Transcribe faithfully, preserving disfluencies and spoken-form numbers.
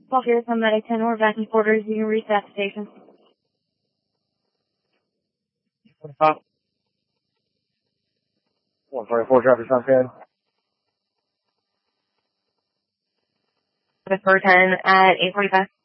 Call here from Medic ten or vacuum quarters. You can reach that station. Huh? one forty-four traffic sounds good. Four ten at eight forty-five.